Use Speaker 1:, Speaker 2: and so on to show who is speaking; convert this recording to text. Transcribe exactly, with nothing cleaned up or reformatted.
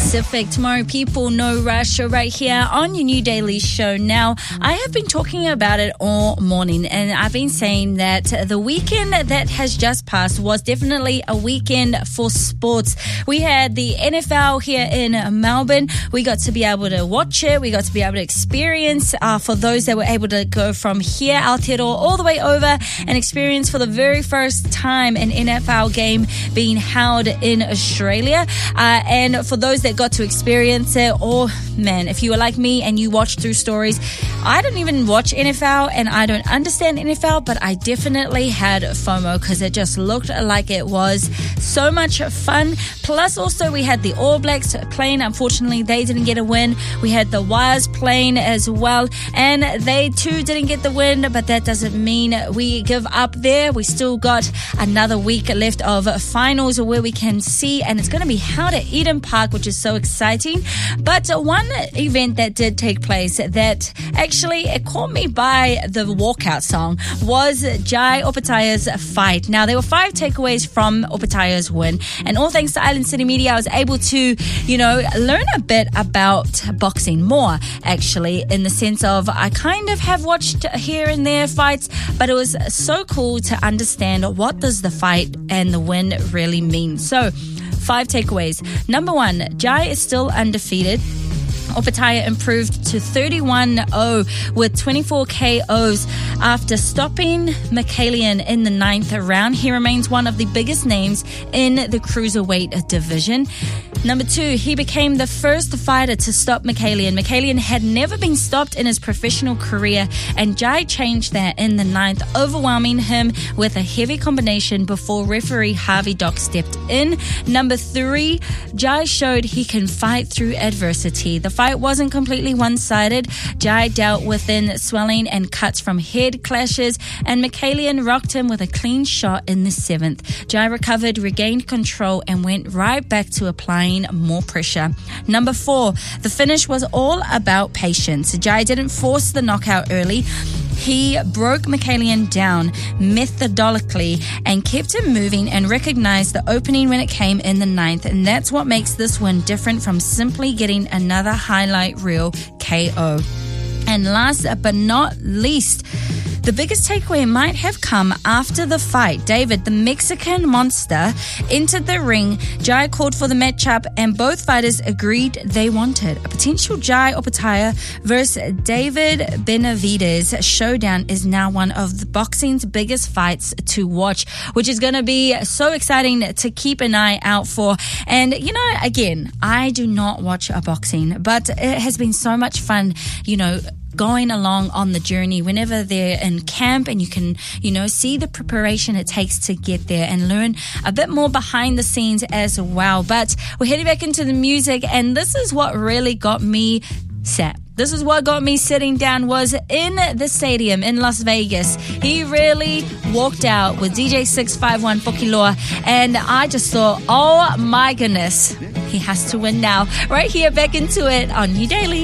Speaker 1: Pacific. Tomorrow People, No Rush, right here on your new daily show. Now, I have been talking about it all morning, and I've been saying that the weekend that has just passed was definitely a weekend for sports. We had the N F L here in Melbourne. We got to be able to watch it. We got to be able to experience, uh, for those that were able to go from here, Aotearoa, all the way over and experience for the very first time an N F L game being held in Australia. Uh, and for those that got to experience it, oh man, if you were like me and you watched through stories, I don't even watch N F L and I don't understand N F L, but I definitely had FOMO because it just looked like it was so much fun. Plus also we had the All Blacks playing. Unfortunately, they didn't get a win. We had the Wires playing as well, and they too didn't get the win, but that doesn't mean we give up there. We still got another week left of finals where we can see, and it's going to be held at Eden Park, which is so exciting. But one event that did take place that actually it caught me by the walkout song was Jai Opetaia's fight. Now, there were five takeaways from Opetaia's win, and all thanks to Island City Media, I was able to, you know, learn a bit about boxing more, actually, in the sense of I kind of have watched here and there fights, but it was so cool to understand what does the fight and the win really mean. So, five takeaways. Number one, Jai is still undefeated. Opetaia improved to thirty-one oh with twenty-four K Os after stopping Mikaelian in the ninth round. He remains one of the biggest names in the cruiserweight division. Number two, he became the first fighter to stop Mikaelian. Mikaelian had never been stopped in his professional career, and Jai changed that in the ninth, overwhelming him with a heavy combination before referee Harvey Dock stepped in. Number three, Jai showed he can fight through adversity. The fight wasn't completely one-sided. Jai dealt with thin swelling and cuts from head clashes, and Mikaelian rocked him with a clean shot in the seventh. Jai recovered, regained control, and went right back to applying more pressure. Number four, the finish was all about patience. Jai didn't force the knockout early. He broke Mikaelian down methodically and kept him moving and recognized the opening when it came in the ninth. And that's what makes this win different from simply getting another highlight reel K O. And last but not least, the biggest takeaway might have come after the fight. David, the Mexican monster, entered the ring. Jai called for the matchup, and both fighters agreed they wanted a potential Jai Opetaia versus David Benavidez showdown is now one of the boxing's biggest fights to watch, which is going to be so exciting to keep an eye out for. And, you know, again, I do not watch a boxing, but it has been so much fun, you know, going along on the journey whenever they're in camp, and you can, you know, see the preparation it takes to get there and learn a bit more behind the scenes as well. But we're heading back into the music, and this is what really got me set. This is what got me sitting down was in the stadium in Las Vegas. He really walked out with D J six five one Pokiloa, and I just thought, oh my goodness, he has to win now. Right here, back into it on New Daily.